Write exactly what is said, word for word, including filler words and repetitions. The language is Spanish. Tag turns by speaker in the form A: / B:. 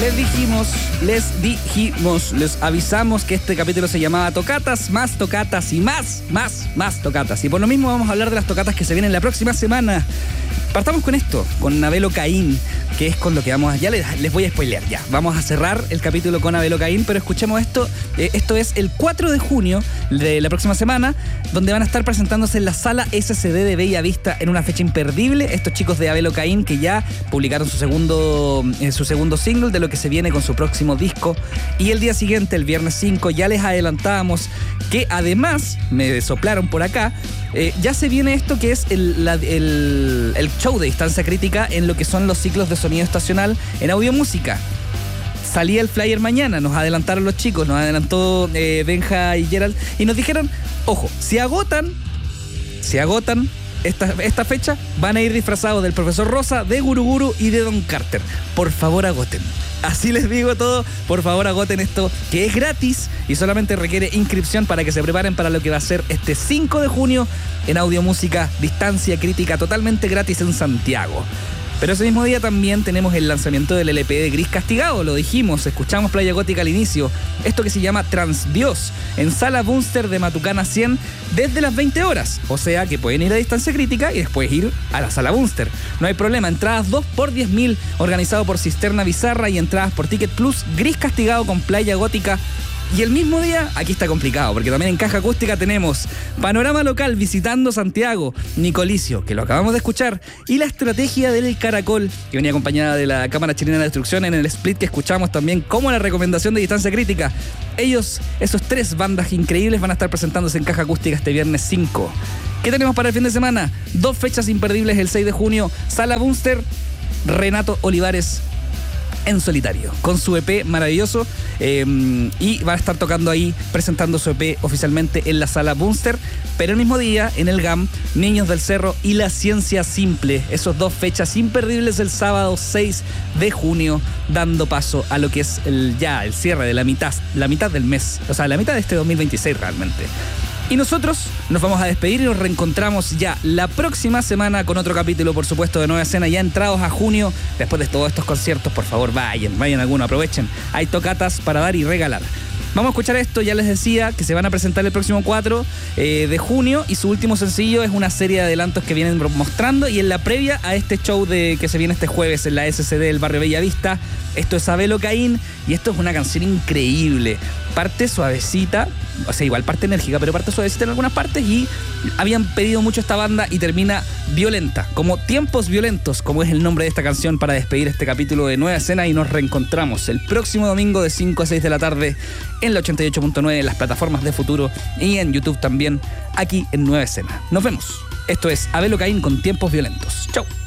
A: Les dijimos, les dijimos, les avisamos que este capítulo se llamaba Tocatas, más tocatas y más, más, más tocatas. Y por lo mismo vamos a hablar de las tocatas que se vienen la próxima semana. Partamos con esto, con Abel Ocaín, que es con lo que vamos a... Ya les, les voy a spoilear, ya. Vamos a cerrar el capítulo con Abel Ocaín, pero escuchemos esto. Eh, esto es el cuatro de junio de la próxima semana, donde van a estar presentándose en la Sala S C D de Bella Vista en una fecha imperdible. Estos chicos de Abel Ocaín, que ya publicaron su segundo, eh, su segundo single de lo que se viene con su próximo disco. Y el día siguiente, el viernes cinco, ya les adelantábamos que además, me soplaron por acá, eh, ya se viene esto que es el, la, el, el show de Distancia Crítica en lo que son los ciclos de sonido estacional en Audio Música. Salía el flyer mañana, nos adelantaron los chicos, nos adelantó eh, Benja y Gerald, y nos dijeron, ojo, si agotan, si agotan esta, esta fecha, van a ir disfrazados del Profesor Rosa, de Guruguru y de Don Carter. Por favor, agoten. Así les digo todo, por favor agoten esto, que es gratis y solamente requiere inscripción para que se preparen para lo que va a ser este cinco de junio en Audio Música, Distancia Crítica, totalmente gratis en Santiago. Pero ese mismo día también tenemos el lanzamiento del L P de Gris Castigado, lo dijimos, escuchamos Playa Gótica al inicio, esto que se llama Transdios, en Sala Bunster de Matucana cien desde las veinte horas, o sea que pueden ir a Distancia Crítica y después ir a la Sala Bunster. No hay problema, entradas dos por diez mil, organizado por Cisterna Bizarra, y entradas por Ticket Plus, Gris Castigado con Playa Gótica. Y el mismo día, aquí está complicado, porque también en Caja Acústica tenemos Panorama Local visitando Santiago, Nicolicio, que lo acabamos de escuchar, y La Estrategia del Caracol, que venía acompañada de la Cámara Chilena de Destrucción en el split que escuchamos también como la recomendación de Distancia Crítica. Ellos, esos tres bandas increíbles, van a estar presentándose en Caja Acústica este viernes cinco. ¿Qué tenemos para el fin de semana? Dos fechas imperdibles el seis de junio, Sala Bunster, Renato Olivares en solitario, con su E P maravilloso, eh, y va a estar tocando ahí, presentando su E P oficialmente en la Sala Bunster, pero el mismo día, en el G A M, Niños del Cerro y La Ciencia Simple, esos dos fechas imperdibles el sábado seis de junio, dando paso a lo que es el, ya el cierre de la mitad, la mitad del mes, o sea, la mitad de este dos mil veintiséis realmente. Y nosotros nos vamos a despedir y nos reencontramos ya la próxima semana con otro capítulo, por supuesto, de Nueva Escena, ya entrados a junio. Después de todos estos conciertos, por favor, vayan, vayan alguno, aprovechen. Hay tocatas para dar y regalar. Vamos a escuchar esto, ya les decía que se van a presentar el próximo cuatro eh, de junio, y su último sencillo es una serie de adelantos que vienen mostrando, y en la previa a este show de que se viene este jueves en la S C D del barrio Bella Vista. Esto es Abel Ocaín y esto es una canción increíble. Parte suavecita, o sea, igual parte enérgica, pero parte suavecita en algunas partes, y habían pedido mucho esta banda y termina violenta, como Tiempos Violentos, como es el nombre de esta canción, para despedir este capítulo de Nueva Escena, y nos reencontramos el próximo domingo de cinco a seis de la tarde en la ochenta y ocho punto nueve, en las plataformas de Futuro y en YouTube también, aquí en Nueva Escena. Nos vemos. Esto es Abel Ocaín con Tiempos Violentos. Chau.